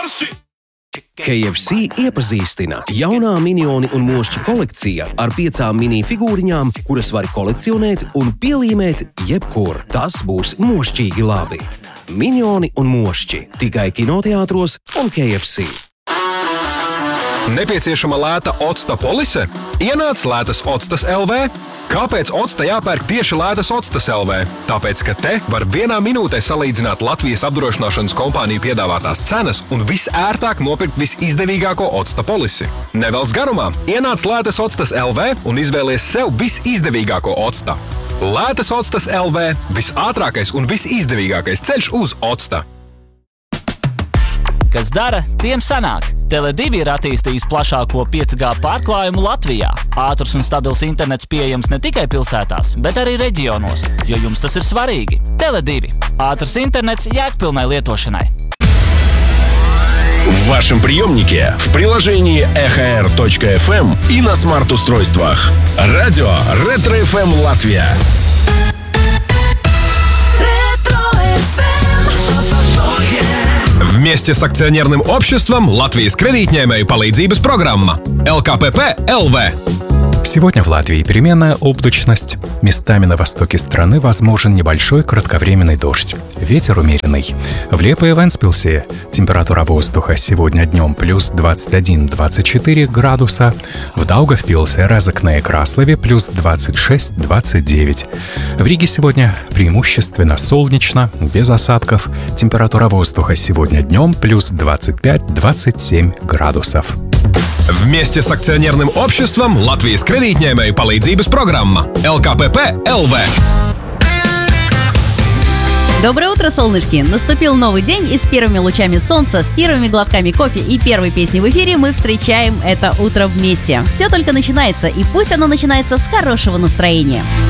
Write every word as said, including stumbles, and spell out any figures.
K F C iepazīstina jaunā minioni un mošķi kolekcija ar piecām mini figūriņām, kuras var kolekcionēt un pielīmēt jebkur. Tas būs mošķīgi labi. Minioni un mošķi tikai kinoteātros un K F C. Nepieciešama lēta octa polise? Ienāc Lētas Octas L V. Kāpēc octa jāpērk tieši Lētas Octas L V? Tāpēc, ka te var vienā minūtē salīdzināt Latvijas apdrošināšanas kompāniju piedāvātās cenas un visērtāk nopirkt visizdevīgāko octa polisi. Nevelc garumā, ienāc Lētas Octas L V un izvēlies sev visizdevīgāko octa. Lētas Octas L V – visātrākais un visizdevīgākais ceļš uz octa. Kas dara, tiem sanāk. Tele divi ir attīstījis plašāko pieci G pārklājumu Latvijā. Ātrs un stabils internets pieejams ne tikai pilsētās, bet arī reģionos, jo jums tas ir svarīgi. Tele divi. Ātrs интернет jēgpilnai lietošanai. В вашем приемнике, в приложении эхо эр точка эф эм и на смарт-устройствах. Радио Ретро эф эм Латвия. Вместе с акционерным обществом Латвijas кредитņēmēju palīdzības программа Л К П П Л В. Сегодня в Латвии переменная облачность. Местами на востоке страны возможен небольшой кратковременный дождь. Ветер умеренный. В Лепе и Вентспилсе температура воздуха сегодня днем плюс двадцать один - двадцать четыре градуса. В Даугавпилсе, Резекне и Краслове плюс двадцать шесть - двадцать девять. В Риге сегодня преимущественно солнечно, без осадков. Температура воздуха сегодня днем плюс двадцать пять - двадцать семь градусов. Вместе с акционерным обществом Латвijas кредитņēmēju palīdzības программа Л К П П Л В. Доброе утро, солнышки! Наступил новый день, и с первыми лучами солнца, с первыми глотками кофе и первой песней в эфире мы встречаем это утро вместе. Все только начинается, и пусть оно начинается с хорошего настроения.